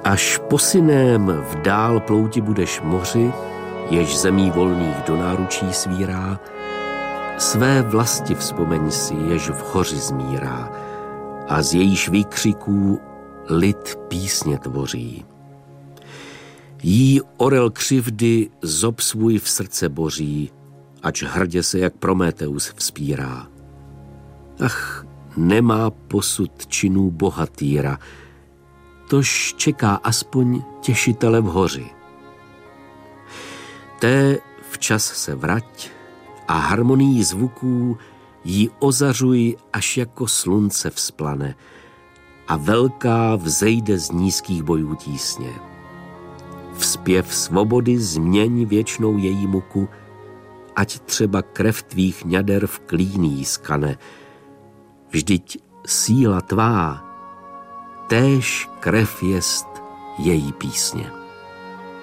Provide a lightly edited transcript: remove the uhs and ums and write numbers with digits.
Až posyném v dál plouti budeš moři, jež zemí volných do náručí svírá, své vlasti vzpomeň si, jež v hoři zmírá, a z jejíž výkřiků lid písně tvoří. Jí orel křivdy zob svůj v srdce boří, ač hrdě se jak Prometeus vzpírá. Ach, nemá posud činů bohatýra, tož čeká aspoň těšitele v hoři. Té včas se vrať a harmonií zvuků jí ozařuj, až jako slunce vzplane a velká vzejde z nízkých bojů tísně. Vzpěv svobody změň věčnou její muku, ať třeba krev tvých ňader v klíní skane. Vždyť síla tvá, též krev jest její písně.